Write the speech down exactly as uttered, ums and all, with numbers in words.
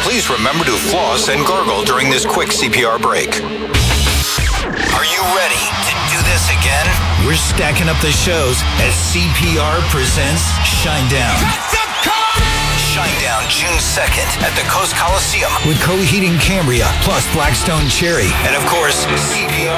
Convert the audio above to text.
please remember to floss and gargle during this quick C P R break. Are you ready to do this again? We're stacking up the shows as C P R presents Shinedown. Shinedown, June second at the Coast Coliseum with Coheed and Cambria plus Blackstone Cherry. And of course, C P R